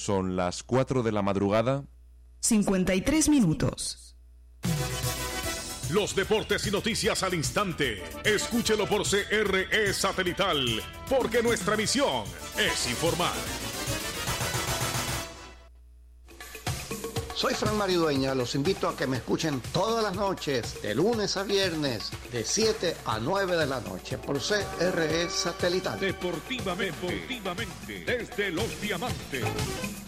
Son las 4 de la madrugada. 53 minutos. Los deportes y noticias al instante. Escúchelo por CRE Satelital, porque nuestra misión es informar. Soy Fran Mario Dueña, los invito a que me escuchen todas las noches, de lunes a viernes, de 7 a 9 de la noche, por CRE Satelital. Deportivamente, desde Los Diamantes.